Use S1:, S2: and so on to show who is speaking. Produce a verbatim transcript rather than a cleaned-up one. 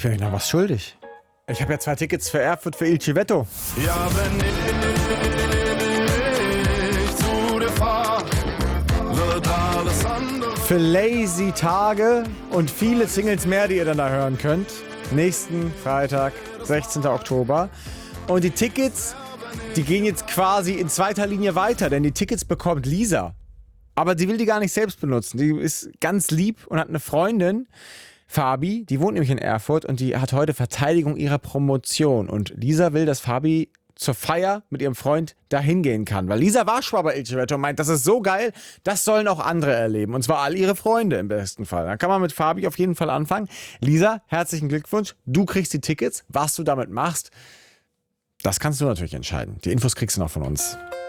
S1: Ich bin euch noch was schuldig. Ich habe ja zwei Tickets für Erfurt für Il Civetto.
S2: Ja, wenn ich zu dir fahr, wird alles andere.
S1: Für lazy Tage und viele Singles mehr, die ihr dann da hören könnt. Nächsten Freitag, sechzehnten Oktober. Und die Tickets, die gehen jetzt quasi in zweiter Linie weiter, denn die Tickets bekommt Lisa. Aber sie will die gar nicht selbst benutzen. Die ist ganz lieb und hat eine Freundin, Fabi, die wohnt nämlich in Erfurt und die hat heute Verteidigung ihrer Promotion. Und Lisa will, dass Fabi zur Feier mit ihrem Freund dahin gehen kann. Weil Lisa war schon mal bei Il Civetto und meint, das ist so geil, das sollen auch andere erleben. Und zwar all ihre Freunde im besten Fall. Dann kann man mit Fabi auf jeden Fall anfangen. Lisa, herzlichen Glückwunsch. Du kriegst die Tickets. Was du damit machst, das kannst du natürlich entscheiden. Die Infos kriegst du noch von uns.